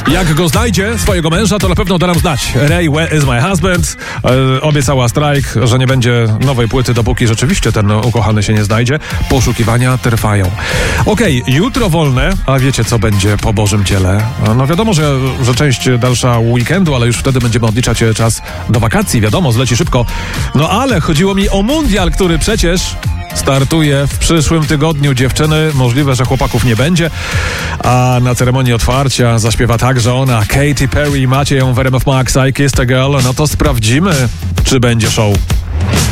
Jak go znajdzie, swojego męża, to na pewno da nam znać. Ray, where is my husband? Obiecała strajk, że nie będzie nowej płyty, dopóki rzeczywiście ten ukochany się nie znajdzie. Poszukiwania trwają. Okej, jutro wolne, a wiecie, co będzie po Bożym Ciele? No wiadomo, że część dalsza weekendu, ale już wtedy będziemy odliczać czas do wakacji. Wiadomo, zleci szybko. No ale chodziło mi o mundial, który przecież startuje w przyszłym tygodniu. Dziewczyny, możliwe, że chłopaków nie będzie, a na ceremonii otwarcia zaśpiewa także ona, Katy Perry. Macie ją w RMF Max, I Kissed a Girl. No to sprawdzimy, czy będzie show.